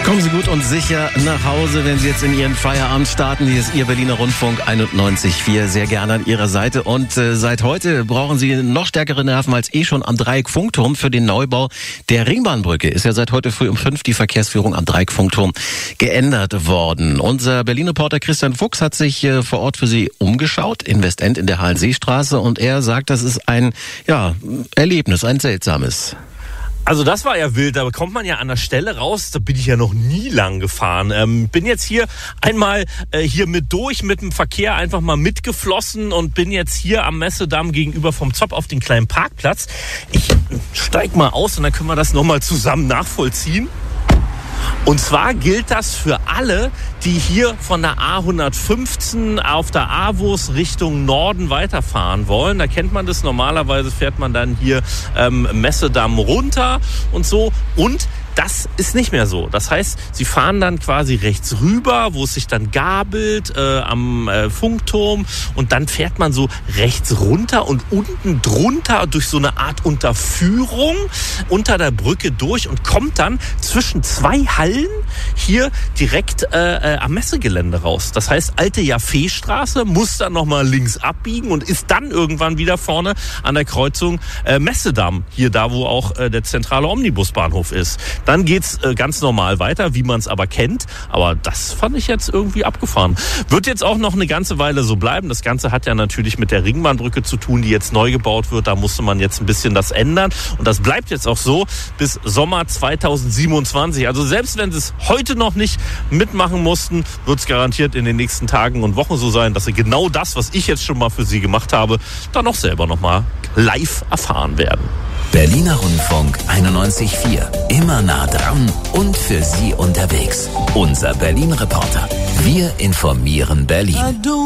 Kommen Sie gut und sicher nach Hause, wenn Sie jetzt in Ihren Feierabend starten. Hier ist Ihr Berliner Rundfunk 91.4, sehr gerne an Ihrer Seite. Und seit heute brauchen Sie noch stärkere Nerven als schon am Dreieck-Funkturm für den Neubau der Ringbahnbrücke. Ist ja seit heute früh um 5 die Verkehrsführung am Dreieck-Funkturm geändert worden. Unser Berlin-Reporter Christian Fuchs hat sich vor Ort für Sie umgeschaut, in Westend in der Hallenseestraße. Und er sagt, das ist ein Erlebnis, ein seltsames. Also das war ja wild, da kommt man ja an der Stelle raus, da bin ich ja noch nie lang gefahren. Bin jetzt hier einmal hier mit dem Verkehr einfach mal mitgeflossen und bin jetzt hier am Messedamm gegenüber vom Zopp auf den kleinen Parkplatz. Ich steig mal aus und dann können wir das nochmal zusammen nachvollziehen. Und zwar gilt das für alle, die hier von der A115 auf der AWUS Richtung Norden weiterfahren wollen. Da kennt man das. Normalerweise fährt man dann hier Messedamm runter und so. Und das ist nicht mehr so. Das heißt, Sie fahren dann quasi rechts rüber, wo es sich dann gabelt am Funkturm. Und dann fährt man so rechts runter und unten drunter durch so eine Art Unterführung unter der Brücke durch und kommt dann zwischen zwei Hallen hier direkt am Messegelände raus. Das heißt, alte Jaffeestraße muss dann nochmal links abbiegen und ist dann irgendwann wieder vorne an der Kreuzung Messedamm. Hier da, wo auch der zentrale Omnibusbahnhof ist. Dann geht's ganz normal weiter, wie man es aber kennt. Aber das fand ich jetzt irgendwie abgefahren. Wird jetzt auch noch eine ganze Weile so bleiben. Das Ganze hat ja natürlich mit der Ringbahnbrücke zu tun, die jetzt neu gebaut wird. Da musste man jetzt ein bisschen das ändern. Und das bleibt jetzt auch so bis Sommer 2027. Also selbst wenn sie es heute noch nicht mitmachen mussten, wird es garantiert in den nächsten Tagen und Wochen so sein, dass sie genau das, was ich jetzt schon mal für sie gemacht habe, dann auch selber noch mal live erfahren werden. Berliner Rundfunk 91.4. Immer nah dran und für Sie unterwegs. Unser Berlin-Reporter. Wir informieren Berlin.